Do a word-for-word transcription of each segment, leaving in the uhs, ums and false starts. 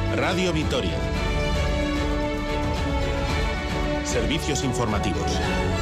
Radio Vitoria. Servicios informativos.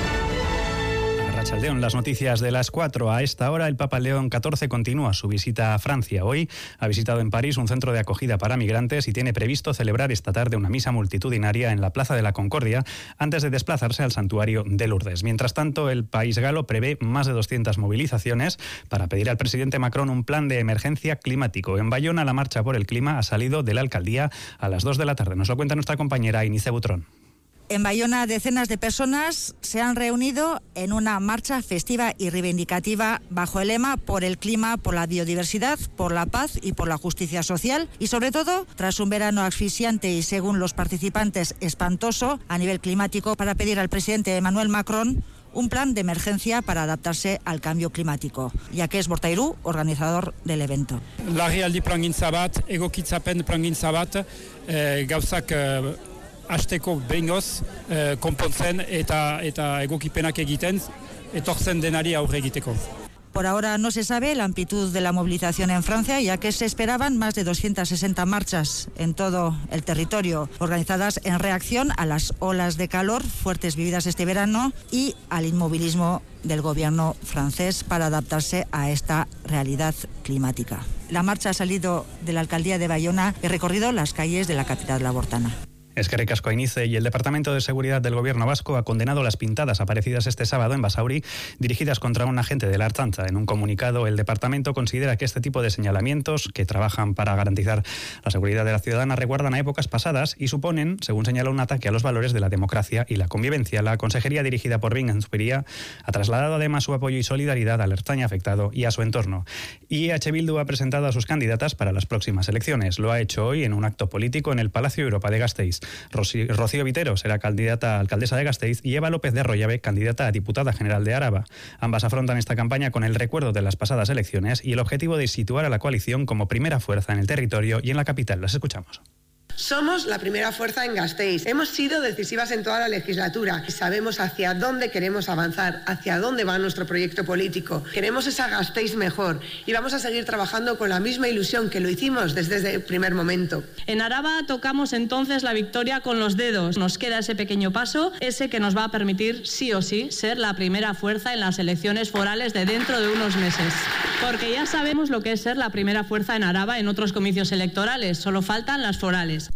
Arratsaldeon, las noticias de las cuatro. A esta hora, el Papa León catorce continúa su visita a Francia. Hoy ha visitado en París un centro de acogida para migrantes y tiene previsto celebrar esta tarde una misa multitudinaria en la Plaza de la Concordia antes de desplazarse al santuario de Lourdes. Mientras tanto, el país galo prevé más de doscientas movilizaciones para pedir al presidente Macron un plan de emergencia climático. En Bayona, la marcha por el clima ha salido de la alcaldía a las dos de la tarde. Nos lo cuenta nuestra compañera Inice Butrón. En Bayona, decenas de personas se han reunido en una marcha festiva y reivindicativa bajo el lema por el clima, por la biodiversidad, por la paz y por la justicia social. Y sobre todo, tras un verano asfixiante y, según los participantes, espantoso a nivel climático, para pedir al presidente Emmanuel Macron un plan de emergencia para adaptarse al cambio climático. Jaques Bortairu, organizador del evento. Larrialdi plangintza bat, egokitzapen plangintza bat, eh, gauzak... Eh, hasteko behingoz, eh, konpontzen eta, eta egokipenak egiten, etortzen denari aurre egiteko. Por ahora no se sabe la amplitud de la movilización en Francia, ya que se esperaban más de doscientas sesenta marchas en todo el territorio, organizadas en reacción a las olas de calor fuertes vividas este verano y al inmovilismo del gobierno francés para adaptarse a esta realidad climática. La marcha ha salido de la alcaldía de Bayona y recorrido las calles de la capital labortana. Eskerrik asko, Inice. Y el Departamento de Seguridad del Gobierno vasco ha condenado las pintadas aparecidas este sábado en Basauri dirigidas contra un agente de la Ertzaintza. En un comunicado, el departamento considera que este tipo de señalamientos, que trabajan para garantizar la seguridad de la ciudadana, recuerdan a épocas pasadas y suponen, según señala, un ataque a los valores de la democracia y la convivencia. La consejería dirigida por Bing Zupiria ha trasladado además su apoyo y solidaridad al ertzaina afectado y a su entorno. Y H. Bildu ha presentado a sus candidatas para las próximas elecciones. Lo ha hecho hoy en un acto político en el Palacio Europa de Gasteiz. Rocío Vitero será candidata a alcaldesa de Gasteiz y Eva López de Arroyave, candidata a diputada general de Araba. Ambas afrontan esta campaña con el recuerdo de las pasadas elecciones y el objetivo de situar a la coalición como primera fuerza en el territorio y en la capital. Las escuchamos. Somos la primera fuerza en Gasteiz. Hemos sido decisivas en toda la legislatura y sabemos hacia dónde queremos avanzar, hacia dónde va nuestro proyecto político. Queremos esa Gasteiz mejor y vamos a seguir trabajando con la misma ilusión que lo hicimos desde el primer momento. En Araba tocamos entonces la victoria con los dedos. Nos queda ese pequeño paso, ese que nos va a permitir sí o sí ser la primera fuerza en las elecciones forales de dentro de unos meses. Porque ya sabemos lo que es ser la primera fuerza en Araba en otros comicios electorales, solo faltan las forales.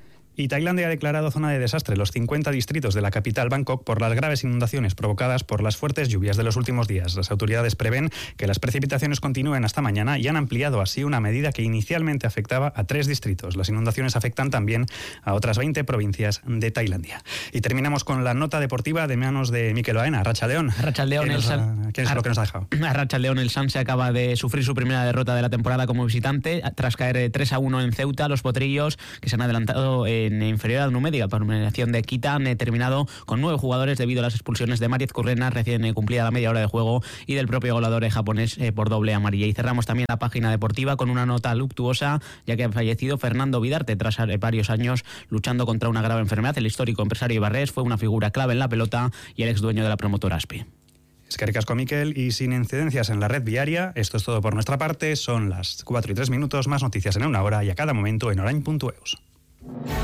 Y Tailandia ha declarado zona de desastre los cincuenta distritos de la capital Bangkok por las graves inundaciones provocadas por las fuertes lluvias de los últimos días. Las autoridades prevén que las precipitaciones continúen hasta mañana y han ampliado así una medida que inicialmente afectaba a tres distritos. Las inundaciones afectan también a otras veinte provincias de Tailandia. Y terminamos con la nota deportiva de manos de Mikel Baena. Arratsaldeon. Arratsaldeon. ¿Qué, el San... ¿Qué es Ar... lo que nos ha dejado? Arratsaldeon, el San se acaba de sufrir su primera derrota de la temporada como visitante tras caer tres a uno en Ceuta. Los potrillos, que se han adelantado en inferioridad numérica por eliminación de Quita, han terminado con nueve jugadores debido a las expulsiones de Mariez Currena, recién cumplida la media hora de juego, y del propio goleador japonés eh, por doble amarilla. Y cerramos también la página deportiva con una nota luctuosa, ya que ha fallecido Fernando Vidarte tras varios años luchando contra una grave enfermedad. El histórico empresario ibarrés fue una figura clave en la pelota y el ex dueño de la promotora Aspi. Eskerrik asko, Mikel. Y sin incidencias en la red viaria, esto es todo por nuestra parte. Son las cuatro y tres minutos, más noticias en una hora y a cada momento en orain punto eus.